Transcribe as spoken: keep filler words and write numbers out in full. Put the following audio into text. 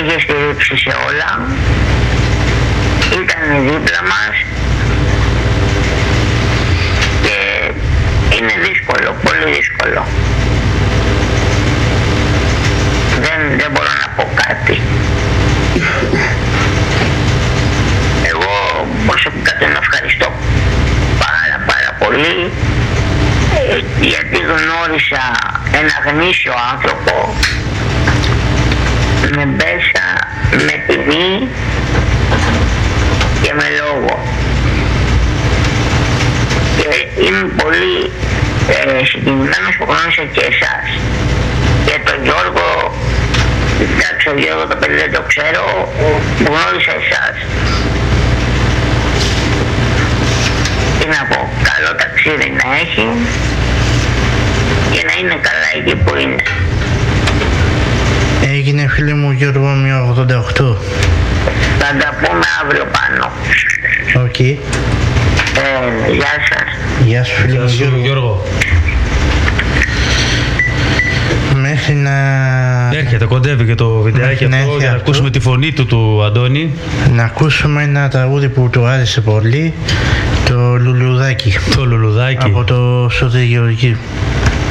είχε στηρίξει σε όλα, ήταν δίπλα μας και είναι δύσκολο, πολύ δύσκολο. Δεν, δεν μπορώ να πω κάτι. Εγώ προσωπικά τον ευχαριστώ πάρα πάρα πολύ, ε, γιατί γνώρισα ένα γνήσιο άνθρωπο με μπέσα, με τιμή και με λόγο. Και είμαι πολύ ε, συγκινημένος που γνώρισα και εσάς. Και τον Γιώργο, εντάξει, ο Γιώργο το παιδί δεν το ξέρω, που γνώρισα εσάς. Τι να πω, καλό ταξίδι να έχει και να είναι καλά εκεί που είναι. Έγινε φίλε μου Γιώργο μία ογδόντα οκτώ. Θα τα πούμε αύριο πάνω. Οκ. Okay. Ε, γεια σας. Γεια σου φίλε μου Γιώργο. Γιώργο. Μέχρι να... Έρχεται, κοντεύει και το βιντεάκι αυτό για να αυτό. Ακούσουμε τη φωνή του του Αντώνη. Να ακούσουμε ένα τραγούδι που του άρεσε πολύ, το Λουλουδάκι. Το Λουλουδάκι. Από το Σωτήρη Γεωργίου.